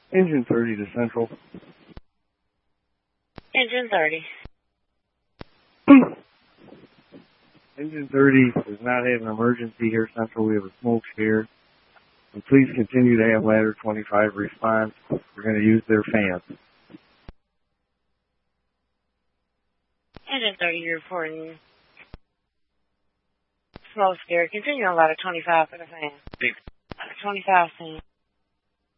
Engine 30 to Central. Engine 30. Engine 30 does not have an emergency here, Central. We have a smoke scare. And please continue to have ladder 25 response. We're going to use their fans. Engine 30, you're reporting smoke scare. Continue on ladder 25 for the fan. Ladder 25 fan.